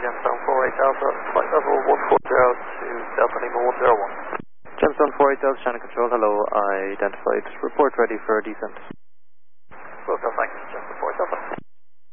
Gemstone 48 Delta, flight level 140 to Delta Lima 101. Gemstone 48 Delta, Channel Control, hello, identified, report ready for descent. Well, thanks, Gemstone 48 Delta.